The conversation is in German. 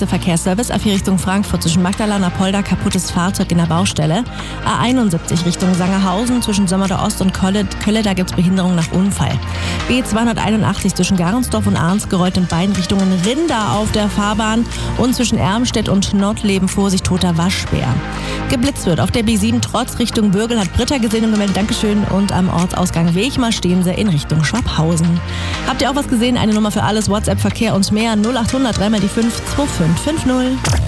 nächste Verkehrsservice. A4 Richtung Frankfurt zwischen Magdala und Apolda, kaputtes Fahrzeug in der Baustelle. A71 Richtung Sangerhausen zwischen Sömmerda Ost und Kölle, da gibt es Behinderung nach Unfall. B281 zwischen Garensdorf und Arns gerollt in beiden Richtungen Rinder auf der Fahrbahn und zwischen Ermstedt und Nordleben Vorsicht toter Waschbär. Geblitzt wird auf der B7 Trotz Richtung Bürgel, hat Britta gesehen und gemeldet, Dankeschön. Und am Ortsausgang Wegmar stehen sie in Richtung Schwabhausen. Habt ihr auch was gesehen? Eine Nummer für alles, WhatsApp, Verkehr und mehr 0800 3 mal die 5 2550.